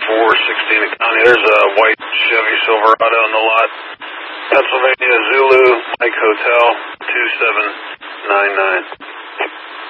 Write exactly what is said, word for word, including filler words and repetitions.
four sixteen County. There's a white Chevy Silverado in the lot. Pennsylvania Zulu Mike Hotel two seven nine nine.